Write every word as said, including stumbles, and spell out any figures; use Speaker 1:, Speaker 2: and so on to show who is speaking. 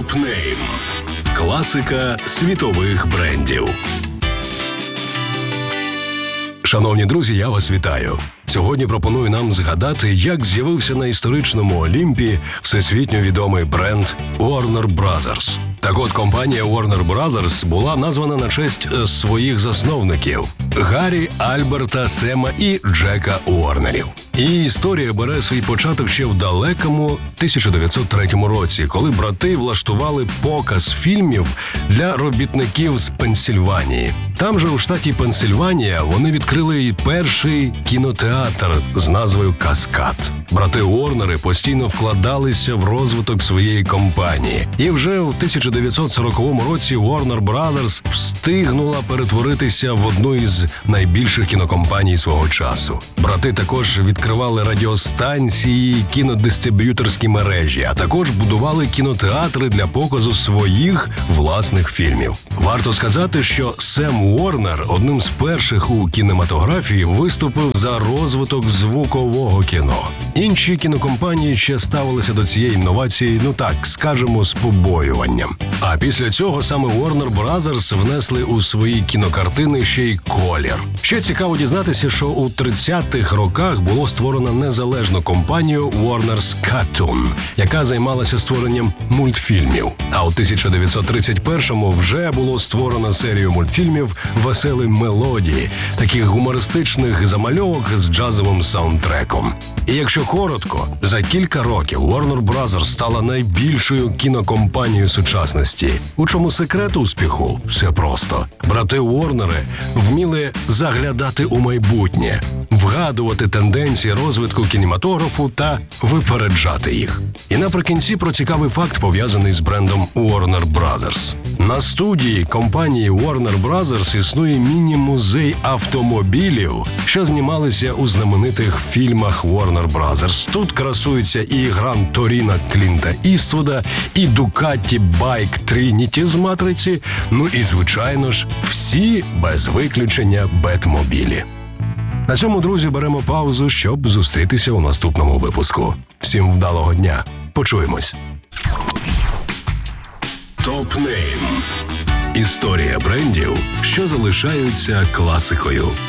Speaker 1: Топ-нейм. Класика світових брендів. Шановні друзі, я вас вітаю. Сьогодні пропоную нам згадати, як з'явився на історичному Олімпі всесвітньо відомий бренд Warner Brothers. Так от, компанія Warner Brothers була названа на честь своїх засновників – Гаррі, Альберта, Сема і Джека Уорнерів. І історія бере свій початок ще в далекому тисяча дев'ятсот третьому році, коли брати влаштували показ фільмів для робітників з Пенсільванії. Там же у штаті Пенсільванія вони відкрили і перший кінотеатр з назвою «Каскад». Брати Уорнери постійно вкладалися в розвиток своєї компанії. І вже у тисяча дев'ятсот сороковому році Warner Brothers встигнула перетворитися в одну із найбільших кінокомпаній свого часу. Брати також відкривали радіостанції, кінодистриб'юторські мережі, а також будували кінотеатри для показу своїх власних фільмів. Варто сказати, що Сем Уорнер одним з перших у кінематографії виступив за розвиток звукового кіно. Інші кінокомпанії ще ставилися до цієї інновації, ну так, скажемо, з побоюванням. А після цього саме Warner Brothers внесли у свої кінокартини ще й колір. Ще цікаво дізнатися, що у тридцятих роках було створено незалежну компанію Warner's Cartoon, яка займалася створенням мультфільмів. А у тисяча дев'ятсот тридцять першому вже було створено серію мультфільмів «Веселі мелодії», таких гумористичних замальовок з джазовим саундтреком. І якщо коротко, за кілька років Warner Brothers стала найбільшою кінокомпанією сучасності. У чому секрет успіху? Все просто. Брати Уорнери вміли заглядати у майбутнє, вгадувати тенденції розвитку кінематографу та випереджати їх. І наприкінці про цікавий факт, пов'язаний з брендом Warner Brothers. На студії компанії Warner Brothers існує міні-музей автомобілів, що знімалися у знаменитих фільмах Warner Brothers. Тут красуються і Гран Торіно Клінта Іствуда, і Дукатті Байк Трініті з «Матриці», ну і, звичайно ж, всі без виключення Бетмобілі. На цьому, друзі, беремо паузу, щоб зустрітися у наступному випуску. Всім вдалого дня. Почуємось. Топ-нейм. Історія брендів, що залишаються класикою.